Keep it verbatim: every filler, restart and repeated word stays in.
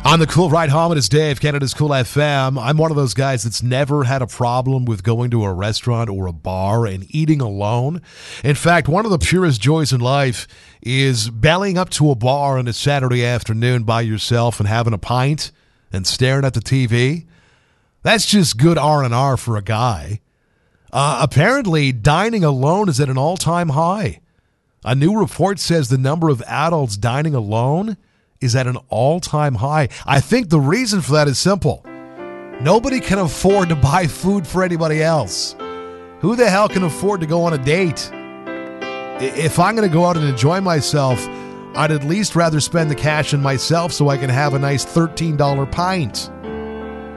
On the Cool Ride Home, it is Dave, Canada's Cool F M. I'm one of those guys that's never had a problem with going to a restaurant or a bar and eating alone. In fact, one of the purest joys in life is bellying up to a bar on a Saturday afternoon by yourself and having a pint and staring at the T V. That's just good R and R for a guy. Uh, apparently, dining alone is at an all-time high. A new report says the number of adults dining alone is at an all-time high. I think the reason for that is simple. Nobody can afford to buy food for anybody else. Who the hell can afford to go on a date? If I'm going to go out and enjoy myself, I'd at least rather spend the cash on myself so I can have a nice thirteen dollars pint.